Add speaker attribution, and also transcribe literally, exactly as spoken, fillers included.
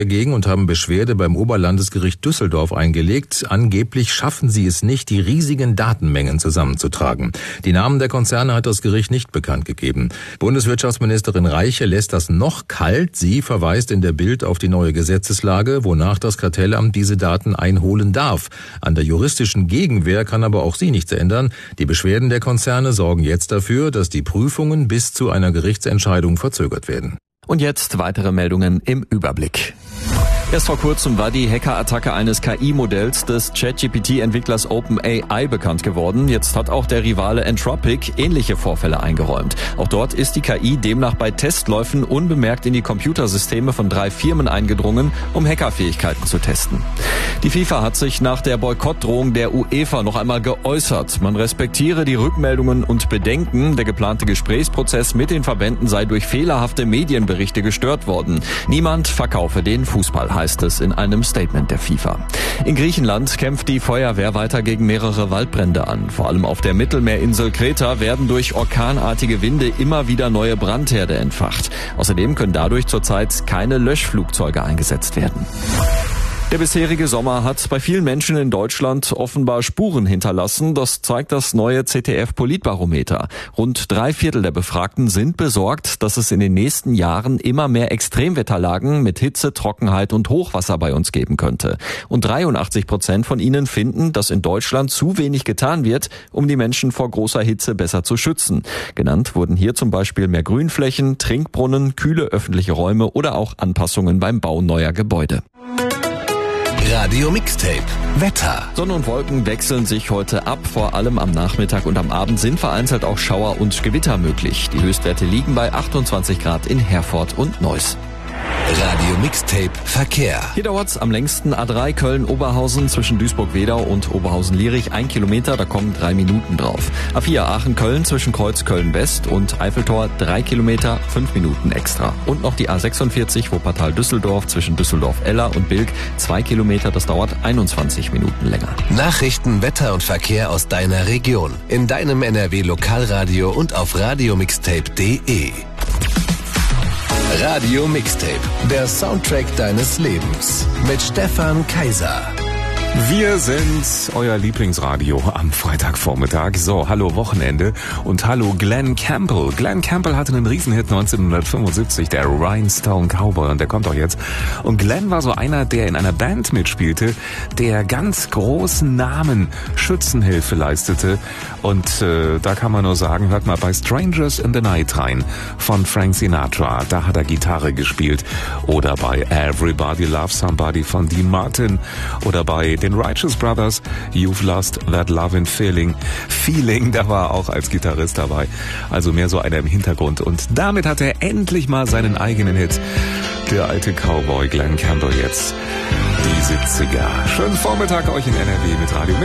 Speaker 1: dagegen und haben Beschwerde beim Oberlandesgericht Düsseldorf eingelegt. Angeblich schaffen sie es nicht, die riesigen Datenmengen zusammenzutragen. Die Namen der Konzerne hat das Gericht nicht bekannt gegeben. Bundeswirtschaftsministerin Reiche lässt das noch kalt. Sie verweist in der Bild auf die neue Gesetzeslage, wonach das Kartellamt diese Daten einholen darf. An der juristischen Gegenwehr kann aber auch sie nichts ändern. Die Beschwerden der Konzerne sorgen jetzt dafür, dass die Prüfungen bis zu einer Gerichtsentscheidung verzögert werden.
Speaker 2: Und jetzt weitere Meldungen im Überblick. Erst vor kurzem war die Hackerattacke eines K I-Modells des ChatGPT-Entwicklers OpenAI bekannt geworden. Jetzt hat auch der Rivale Anthropic ähnliche Vorfälle eingeräumt. Auch dort ist die K I demnach bei Testläufen unbemerkt in die Computersysteme von drei Firmen eingedrungen, um Hackerfähigkeiten zu testen. Die FIFA hat sich nach der Boykottdrohung der UEFA noch einmal geäußert. Man respektiere die Rückmeldungen und Bedenken. Der geplante Gesprächsprozess mit den Verbänden sei durch fehlerhafte Medienberichte gestört worden. Niemand verkaufe den Fußball, heißt es in einem Statement der FIFA. In Griechenland kämpft die Feuerwehr weiter gegen mehrere Waldbrände an. Vor allem auf der Mittelmeerinsel Kreta werden durch orkanartige Winde immer wieder neue Brandherde entfacht. Außerdem können dadurch zurzeit keine Löschflugzeuge eingesetzt werden. Der bisherige Sommer hat bei vielen Menschen in Deutschland offenbar Spuren hinterlassen. Das zeigt das neue Z D F-Politbarometer. Rund drei Viertel der Befragten sind besorgt, dass es in den nächsten Jahren immer mehr Extremwetterlagen mit Hitze, Trockenheit und Hochwasser bei uns geben könnte. Und dreiundachtzig Prozent von ihnen finden, dass in Deutschland zu wenig getan wird, um die Menschen vor großer Hitze besser zu schützen. Genannt wurden hier zum Beispiel mehr Grünflächen, Trinkbrunnen, kühle öffentliche Räume oder auch Anpassungen beim Bau neuer Gebäude.
Speaker 3: Radio Mixtape Wetter.
Speaker 2: Sonne und Wolken wechseln sich heute ab. Vor allem am Nachmittag und am Abend sind vereinzelt auch Schauer und Gewitter möglich. Die Höchstwerte liegen bei achtundzwanzig Grad in Herford und Neuss.
Speaker 3: Radio Mixtape Verkehr.
Speaker 2: Hier dauert's am längsten A drei Köln-Oberhausen zwischen Duisburg-Wedau und Oberhausen-Lierich. Ein Kilometer, da kommen drei Minuten drauf. A vier Aachen-Köln zwischen Kreuz Köln-West und Eiffeltor drei Kilometer, fünf Minuten extra. Und noch die A sechsundvierzig Wuppertal-Düsseldorf zwischen Düsseldorf-Eller und Bilk. Zwei Kilometer, das dauert einundzwanzig Minuten länger.
Speaker 3: Nachrichten, Wetter und Verkehr aus deiner Region. In deinem N R W-Lokalradio und auf radiomixtape punkt de. Radio Mixtape, der Soundtrack deines Lebens mit Stefan Kaiser.
Speaker 4: Wir sind euer Lieblingsradio am Freitagvormittag. So, hallo Wochenende und hallo Glen Campbell. Glen Campbell hatte einen Riesenhit neunzehnhundertfünfundsiebzig, der Rhinestone Cowboy, und der kommt auch jetzt. Und Glen war so einer, der in einer Band mitspielte, der ganz großen Namen Schützenhilfe leistete. Und äh, da kann man nur sagen, hört mal bei Strangers in the Night rein von Frank Sinatra. Da hat er Gitarre gespielt. Oder bei Everybody Loves Somebody von Dean Martin. Oder bei den Righteous Brothers, You've Lost That Lovin' Feeling. Feeling, da war er auch als Gitarrist dabei. Also mehr so einer im Hintergrund. Und damit hat er endlich mal seinen eigenen Hit. Der alte Cowboy Glen Campbell jetzt. Die siebziger. Schönen Vormittag euch in N R W mit Radio